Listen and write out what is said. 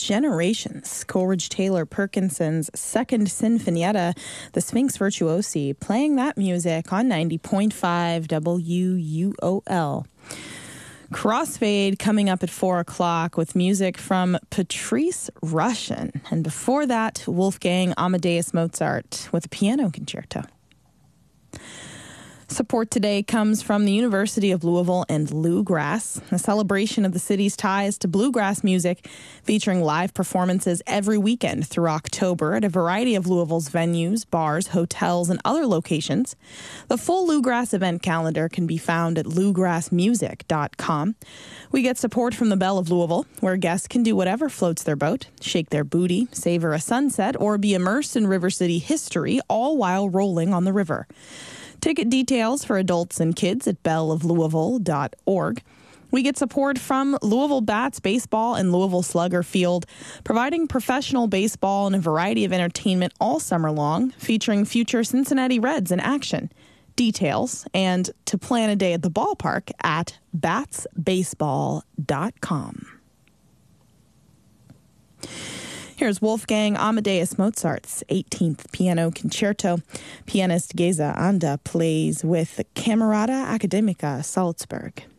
Generations, Coleridge Taylor Perkinson's Second Sinfonietta, the Sphinx Virtuosi, playing that music on 90.5 WUOL. Crossfade coming up at 4 o'clock with music from Patrice Rushen. And before that, Wolfgang Amadeus Mozart with a piano concerto. Support today comes from the University of Louisville and Bluegrass, a celebration of the city's ties to bluegrass music, featuring live performances every weekend through October at a variety of Louisville's venues, bars, hotels, and other locations. The full Bluegrass event calendar can be found at bluegrassmusic.com. We get support from the Belle of Louisville, where guests can do whatever floats their boat, shake their booty, savor a sunset, or be immersed in River City history, all while rolling on the river. Ticket details for adults and kids at belleoflouisville.org. We get support from Louisville Bats Baseball and Louisville Slugger Field, providing professional baseball and a variety of entertainment all summer long, featuring future Cincinnati Reds in action. Details and to plan a day at the ballpark at batsbaseball.com. Here's Wolfgang Amadeus Mozart's 18th Piano Concerto. Pianist Geza Anda plays with the Camerata Academica Salzburg.